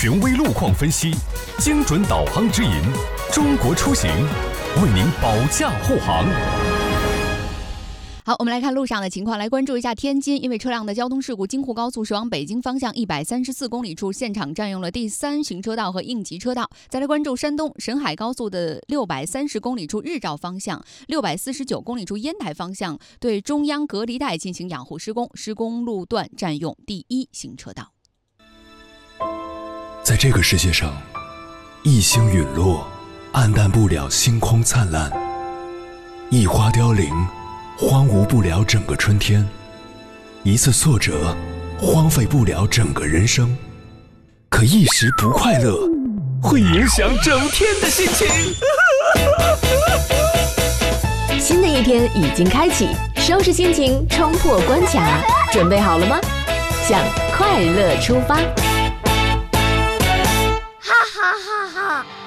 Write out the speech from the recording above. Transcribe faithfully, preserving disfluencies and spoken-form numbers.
权威路况分析，精准导航指引，中国出行为您保驾护航。 好，我们来看路上的情况，来关注一下天津，因为车辆的交通事故，京沪高速驶往北京方向一百三十四公里处，现场占用了第三行车道和应急车道。再来关注山东沈海高速的六百三十公里处日照方向，六百四十九公里处烟台方向对中央隔离带进行养护施工，施工路段占用第一行车道。 在这个世界上，一星陨落，暗淡不了星空灿烂；一花凋零，荒芜不了整个春天；一次挫折，荒废不了整个人生。可一时不快乐，会影响整天的心情。 新的一天已经开启，收拾心情，冲破关卡，准备好了吗？向快乐出发！ 哈哈哈哈！